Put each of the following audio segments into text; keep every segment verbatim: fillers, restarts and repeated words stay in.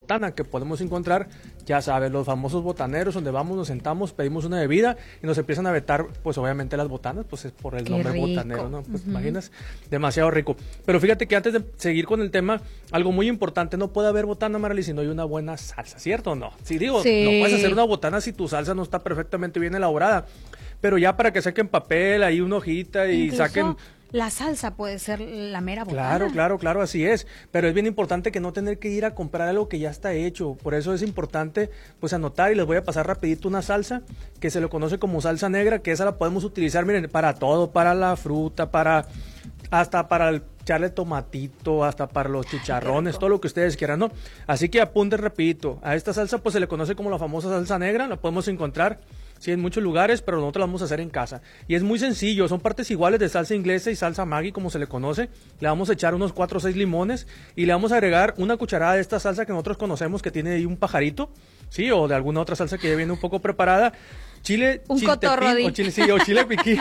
botana que podemos encontrar, ya sabes, los famosos botaneros donde vamos, nos sentamos, pedimos una bebida y nos empiezan a vetar, pues obviamente las botanas, pues es por el Qué nombre rico. botanero, ¿no? Pues Uh-huh. imaginas, demasiado rico. Pero fíjate que antes de seguir con el tema, algo muy importante, no puede haber botana, Marely, si no hay una buena salsa, ¿cierto o no? Si digo, Sí. no puedes hacer una botana si tu salsa no está perfectamente bien elaborada, pero ya para que saquen papel, ahí una hojita y Incluso saquen... la salsa puede ser la mera botana. Claro, claro, claro, así es. Pero es bien importante que no tener que ir a comprar algo que ya está hecho. Por eso es importante, pues, anotar, y les voy a pasar rapidito una salsa que se le conoce como salsa negra, que esa la podemos utilizar, miren, para todo, para la fruta, para hasta para el, echarle tomatito, hasta para los chicharrones, todo lo que ustedes quieran, ¿no? Así que apunten rapidito. A esta salsa, pues, se le conoce como la famosa salsa negra, la podemos encontrar sí, en muchos lugares, pero nosotros la vamos a hacer en casa. Y es muy sencillo, son partes iguales de salsa inglesa y salsa Maggi, como se le conoce. Le vamos a echar unos cuatro o seis limones y le vamos a agregar una cucharada de esta salsa que nosotros conocemos, que tiene ahí un pajarito, sí, o de alguna otra salsa que ya viene un poco preparada. Chile, un chiltepín, cotorro, o chile, sí, o chile piquín.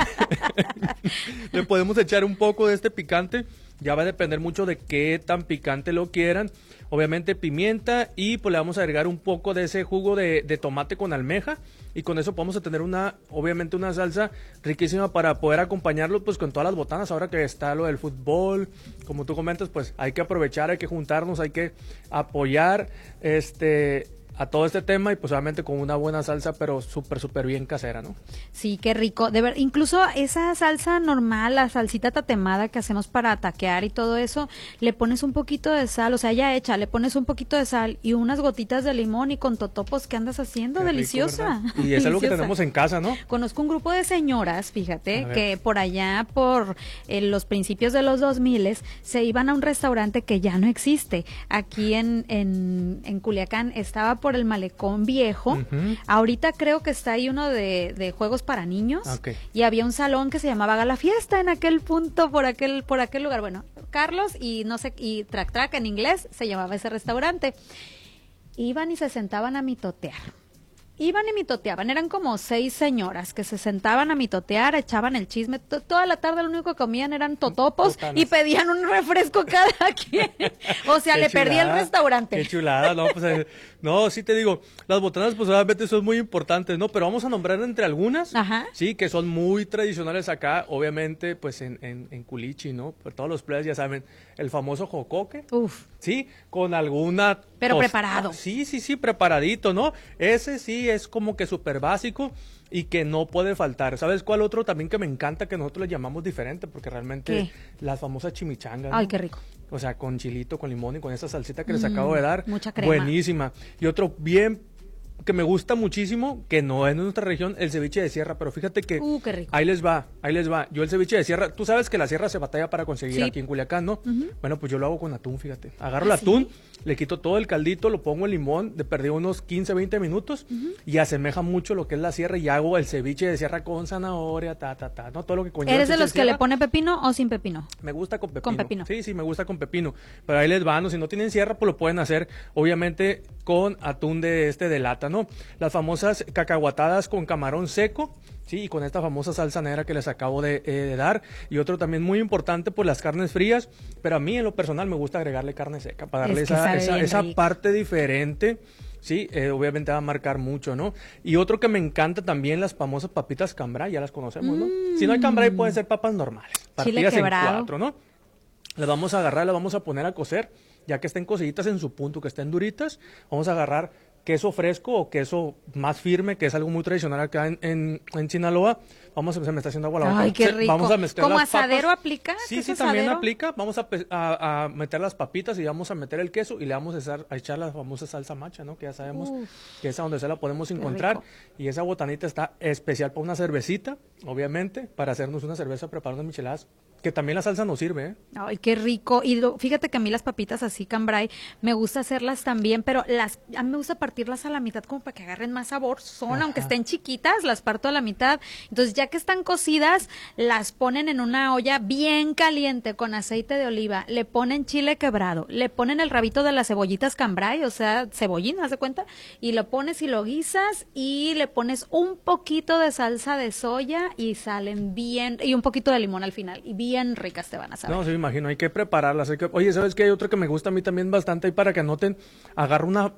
Le podemos echar un poco de este picante. Ya va a depender mucho de qué tan picante lo quieran. Obviamente pimienta y pues le vamos a agregar un poco de ese jugo de, de tomate con almeja. Y con eso podemos tener una, obviamente una salsa riquísima para poder acompañarlo pues con todas las botanas. Ahora que está lo del fútbol, como tú comentas, pues hay que aprovechar, hay que juntarnos, hay que apoyar este... a todo este tema y pues obviamente con una buena salsa, pero súper, súper bien casera, ¿no? Sí, qué rico. De ver, incluso esa salsa normal, la salsita tatemada que hacemos para taquear y todo eso, le pones un poquito de sal, o sea, ya hecha, le pones un poquito de sal y unas gotitas de limón y con totopos que andas haciendo, Qué deliciosa. rico, y es algo que Deliciosa. tenemos en casa, ¿no? Conozco un grupo de señoras, A fíjate, ver. que por allá, por eh, los principios de los dos mil, se iban a un restaurante que ya no existe. Aquí en, en, en Culiacán estaba por el Malecón Viejo. Uh-huh. Ahorita creo que está ahí uno de, de juegos para niños. Okay. Y había un salón que se llamaba Gala Fiesta en aquel punto, por aquel, por aquel lugar. Bueno, Carlos y no sé, y Trac Trac en inglés se llamaba ese restaurante. Iban y se sentaban a mitotear. Iban y mitoteaban, eran como seis señoras que se sentaban a mitotear, echaban el chisme, T- toda la tarde lo único que comían eran totopos Botanas. y pedían un refresco cada quien, o sea, Qué le perdí el chulada, restaurante. Qué chulada, no, pues, eh, no, sí te digo, las botanas pues obviamente son muy importantes, ¿no? Pero vamos a nombrar entre algunas, Ajá. sí, que son muy tradicionales acá, obviamente, pues en, en, en Culichi, ¿no? Por todos los players ya saben, el famoso jocoque, Uf, sí, con alguna... Pero tos- preparado. Sí, sí, sí, preparadito, ¿no? Ese sí es como que súper básico y que no puede faltar. ¿Sabes cuál otro también que me encanta que nosotros le llamamos diferente? Porque realmente ¿Qué? las famosas chimichangas, ay, ¿no? qué rico. O sea, con chilito, con limón y con esa salsita que les Mm, acabo de dar. mucha crema. Buenísima. Y otro bien que me gusta muchísimo, que no es de nuestra región, el ceviche de sierra. Pero fíjate que Uh, qué rico. ahí les va, ahí les va. Yo el ceviche de sierra, tú sabes que la sierra se batalla para conseguir Sí. aquí en Culiacán, ¿no? Ujú. Bueno, pues yo lo hago con atún, fíjate. Agarro ¿Ah, el atún, sí? le quito todo el caldito, lo pongo en limón, de perdí unos quince, veinte minutos y asemeja mucho lo que es la sierra y hago el ceviche de sierra con zanahoria, ta, ta, ta, ¿no? Todo lo que conlleva ¿Eres el de ceviche los que sierra. le pone pepino o sin pepino? Me gusta con pepino. Con pepino. Sí, sí, me gusta con pepino. Pero ahí les van, ¿no? Si no tienen sierra, pues lo pueden hacer, obviamente, con atún de este de lata, ¿no? Las famosas cacahuatadas con camarón seco, sí, y con esta famosa salsa negra que les acabo de, eh, de dar. Y otro también muy importante, pues las carnes frías. Pero a mí, en lo personal, me gusta agregarle carne seca para darle Es que esa, sabe esa, bien esa rico. parte diferente. Sí, eh, obviamente va a marcar mucho, ¿no? Y otro que me encanta también, las famosas papitas cambray, ya las conocemos, ¿no? Si no hay cambray, pueden ser papas normales, Chile partidas en quebrado. cuatro, ¿no? Las vamos a agarrar, las vamos a poner a cocer, ya que estén cociditas en su punto, que estén duritas. Vamos a agarrar queso fresco o queso más firme, que es algo muy tradicional acá en, en, en Sinaloa. Vamos a, se me está haciendo agua la boca. Ay, qué Se- rico. Vamos a mezclar ¿Como las asadero papas. aplica? Sí, ¿Queso sí, también asadero? aplica. Vamos a, pe- a, a meter las papitas y vamos a meter el queso y le vamos a echar, a echar la famosa salsa macha, ¿no? Que ya sabemos Uf. que esa donde se la podemos encontrar. rico. Y esa botanita está especial para una cervecita, obviamente, para hacernos una cerveza, preparar unas micheladas, que también la salsa nos sirve, ¿eh? Ay, qué rico. Y lo- fíjate que a mí las papitas así, cambray, me gusta hacerlas también, pero las a mí me gusta partirlas a la mitad como para que agarren más sabor. Son, Ajá. aunque estén chiquitas, las parto a la mitad. Entonces, ya que están cocidas, las ponen en una olla bien caliente con aceite de oliva, le ponen chile quebrado, le ponen el rabito de las cebollitas cambray, o sea, cebollín, ¿haz de cuenta? Y lo pones y lo guisas y le pones un poquito de salsa de soya y salen bien, y un poquito de limón al final, y bien ricas te van a saber. No, sí, me imagino, hay que prepararlas. Hay que... Oye, ¿sabes qué? Hay otro que me gusta a mí también bastante, y para que anoten, agarro una